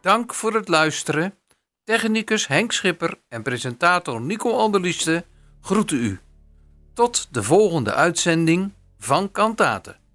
Dank voor het luisteren. Technicus Henk Schipper en presentator Nico Anderliefste groeten u. Tot de volgende uitzending van Kantate.